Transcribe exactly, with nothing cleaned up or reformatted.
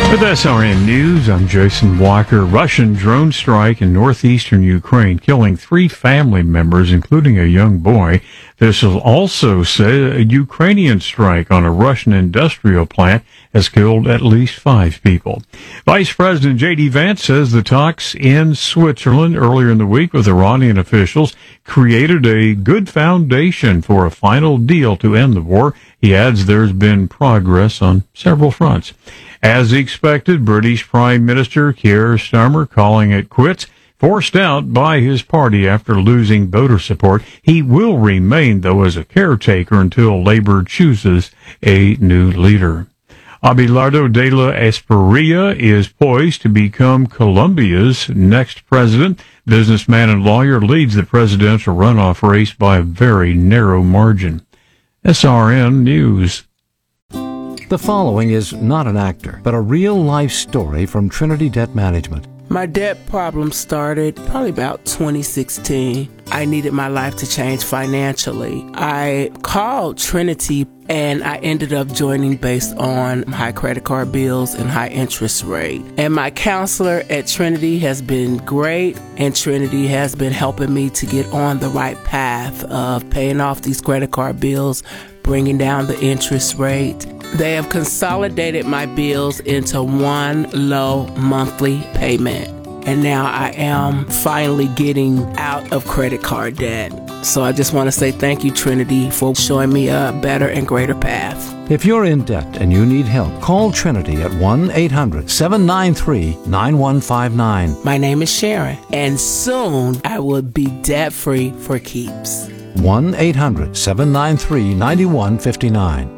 With S R N News, I'm Jason Walker. Russian drone strike in northeastern Ukraine, killing three family members, including a young boy. This will also say a Ukrainian strike on a Russian industrial plant has killed at least five people. Vice President J D. Vance says the talks in Switzerland earlier in the week with Iranian officials created a good foundation for a final deal to end the war. He adds there's been progress on several fronts. As expected, British Prime Minister Keir Starmer calling it quits, forced out by his party after losing voter support. He will remain, though, as a caretaker until Labour chooses a new leader. Abelardo de la Espriella is poised to become Colombia's next president. Businessman and lawyer leads the presidential runoff race by a very narrow margin. S R N News. The following is not an actor, but a real-life story from Trinity Debt Management. My debt problem started probably about twenty sixteen. I needed my life to change financially. I called Trinity and I ended up joining based on high credit card bills and high interest rate. And my counselor at Trinity has been great, and Trinity has been helping me to get on the right path of paying off these credit card bills, bringing down the interest rate. They have consolidated my bills into one low monthly payment. And now I am finally getting out of credit card debt. So I just want to say thank you, Trinity, for showing me a better and greater path. If you're in debt and you need help, call Trinity at one eight hundred seven nine three nine one five nine. My name is Sharon, and soon I will be debt-free for keeps. one eight hundred seven nine three nine one five nine.